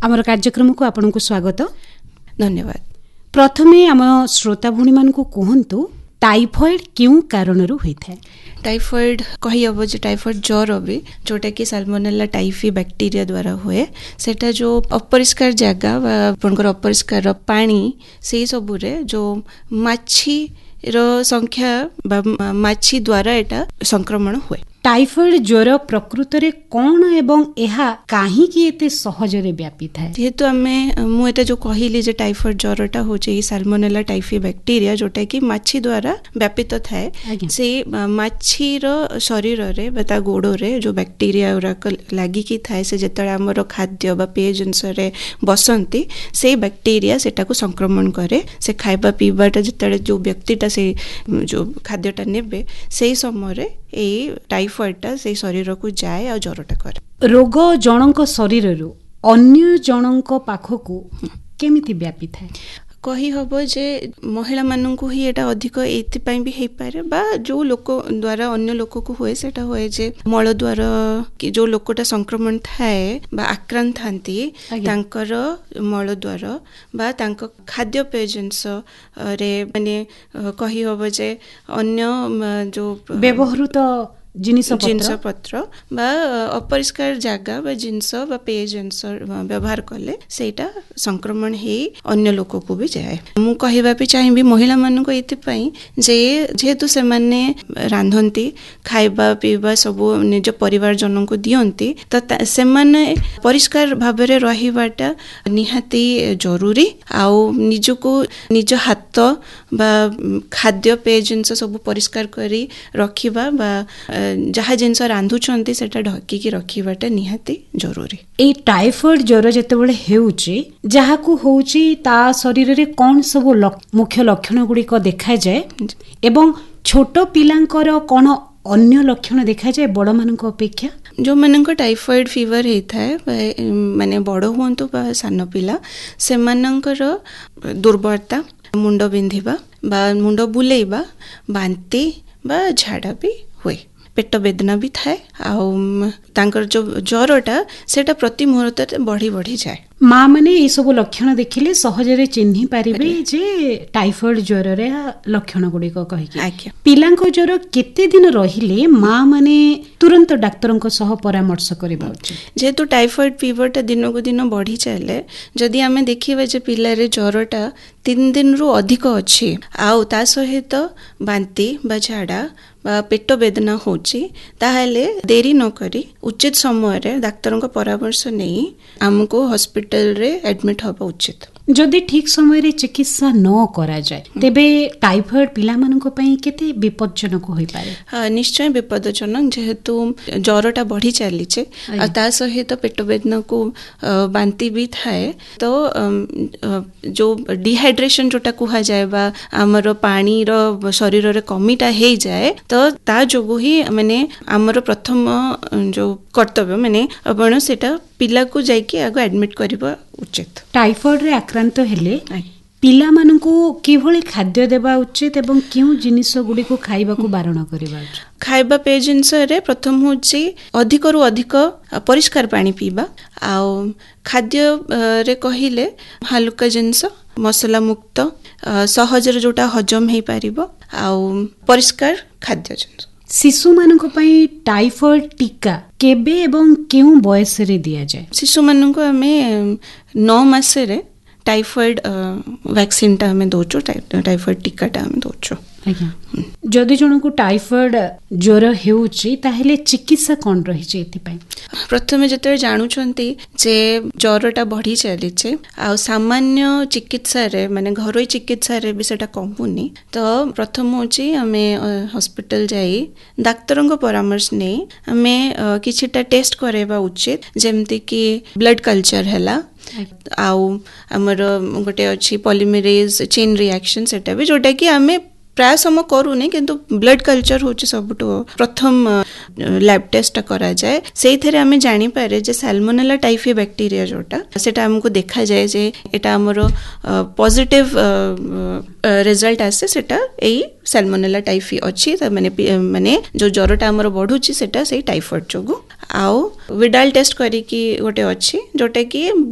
आमर कार्यक्रम को आपन को स्वागत। धन्यवाद। प्रथमे आम श्रोता भूणी मान को कहतु टाइफॉइड क्यों कारण होता है? टाइफॉइड कही हम जो टाइफॉइड ज्वर भी जोटा कि साल्मोनेला टाइफी बैक्टीरिया द्वारा हुए सेटा जो अपरिष्कार जगह आपनकर अपरिष्कार पानी से सब जो माछी रो संख्या माछी द्वारा एटा संक्रमण हुए। टाइफॉइड ज्वर प्रकृत रे कौन एवं एहा काहे कि एते सहजरे व्यापी थाए? जेहेतु आमे मु एटा जो कहिली जे टाइफॉइड ज्वरटा होचे साल्मोनेला टाइफी बैक्टीरिया जोटा कि माछी द्वारा व्यापित थाए। से माछी रो शरीर रे बता गोड़ो रे जो बैक्टीरिया उराक लागी कि थाए से जेतळे हमर खाद्य बा पेय जिंस रे बसंती से बैक्टीरिया सेटा को संक्रमण करे। से खाइबा पीबाटा जेतळे जो व्यक्तिटा से जो खाद्यटा नेबे से समय रे ए टाइफॉइडटा से शरीर को जाए और ज्वरटा करे। रोग जनक शरीर रु अन्य जनक पाखकु केमिति व्यापी थाए? कही हम जे महिला मानू ही एटा अधिक एथिपाई भी हो पारे बा जो लोक द्वारा अन्य लोक को हुए सेटा हुए जे मल द्वारा कि जो लोकटा संक्रमण थाए बा आक्रांत थांती तांकर मल द्वारा बा तांक खाद्य पेय जिंस रे माने कही हम जे अन्य जो व्यवहृत जिनिस पत्र बा अपरिष्कार जगह बा जिनस बा पेय जिनस व्यवहार कले सेटा संक्रमण हे अन्य लोक को भी जाए। मु कहबा भी चाहिबी महिला मान को एथिपाई जे जेहेतु से माने रांधंती खाइबा पीबा सब निज परिवार जनों को दियंती तो से माने परिष्कार भाबरे रहिबाटा निहाती जरूरी। आउ निज को निज हाथ बा खाद्य पेय जिनस सब परिष्कार करी रखिबा बा जहाँ जिनस रांधुचंती सेटा ढकिकी रखिबाटा निहाती जरूरी। ए टाइफॉइड ज्वर जेतेबेले हेउची जहाकू होउची ता शरीर रे कोन सब मुख्य लक्षण गुडी को देखा जाए एवं छोट पिलांकर कोन अन्य लक्षण देखा जाए बड़ मानक अपेक्षा? जो मानक टाइफॉइड फीवर होता है माने बड़ हुंतु बा सान पिला से मानकर दुर्बलता मुंड बिंधिबा बा मुंड बुलेइबा बांती बा झाड़ा भी हुए। पेट वेदना भी थाए आउर जो ज्वरटा सेटा प्रति मुहूर्त बढ़ी बढ़ी जाए। माँ माने ये सब लक्षण देखिले सहजरे चिन्हि पारिबे जे टाइफॉइड ज्वर रे लक्षण गुडी को कहि। पिलांको ज्वर केते दिन रहिले माँ माने तुरंत डाक्तरंको सह परामर्श करिबा उचित? जेहेतु टाइफॉइड फीवरटा दिन को दिन बढ़ी चले जदि आमे देखिबा जे पिला रे ज्वरटा 3 दिन रु अधिक अछि आउ ता सहित बांती बा झाड़ा पेट वेदना होची ताहले देरी न करी उचित समय रे डाक्तरन को परामर्श नहीं हमको हॉस्पिटल रे एडमिट होबा उचित। जदि ठीक समय रे चिकित्सा न करा जाए तेबे टाइफॉइड पिला मानक पई केते विपदजनक होई पारे? हां निश्चय विपदजनक जेहेतु ज्वरटा बढ़ी चली छे आ ता सहित पेट वेदना को बांती भी थाए तो जो डिहाइड्रेशन जोटा कुहा जाए बा हमर पानी रो शरीर रे कमीटा हे जाए तो ता जोगु ही माने हमर प्रथम जो कर्तव्य माने आपण सेटा पिला को जाइके आगो एडमिट करबा उचित। टाइफॉइड रे आक्रांत हेले पिला मानकू किभଳି खाद्य देबा उचित एवं क्यों जिनिस गुडी को खाइबा को बारण करबा उचित? खाइबा पेय जिनस रे प्रथम होची अधिक रु अधिक परिष्कार पानी पीबा आउ खाद्य रे कहिले हल्का जिनस मसला मुक्त सहज रे जोटा हजम हे पारिबो आउ परिष्कार खाद्य जिनस। शिशु मानक पई टाइफॉइड टीका केबे एवं क्यों बयस रे दिया जाए? शिशु मानक हमें 9 मास रे टाइफॉइड वैक्सीन टा हमें दोचो टाइफॉइड टीका टा हमें दोचो। जदि जन को टाइफॉइड ज्वर हेउची ताहेले चिकित्सा कोन रही छै एति पई? प्रथमे जते जानुचंती जे ज्वरटा बढ़ी चली छे आ सामान्य चिकित्सा रे माने घरोई चिकित्सा रे भी सेटा कमुनी तो प्रथम होची हमें हॉस्पिटल जाई डाक्तरन को परामर्श नै हमें किछिटा टेस्ट करेबा उचित जेमति कि ब्लड कल्चर हैला आउ हमर गोटे अछि पॉलीमरेज चेन रिएक्शन सेटा भी जोटा कि हमें प्राय समय करूनी किंतु ब्लड कल्चर होची सबटो प्रथम लैब टेस्ट करा जाए से थेरे हमें जानी पारे जे साल्मोनेला टाइफी बैक्टीरिया जोटा सेटा हमको देखा जाए जे एटा हमर पॉजिटिव रिजल्ट आसे सेटा एई साल्मोनेला टाइफी अछि माने जो ज्वरटा हमर बढ़ुची सेटा सेई टाइफॉइड जोगु आउ विडाल टेस्ट करी कि गोटे अछि जोटा कि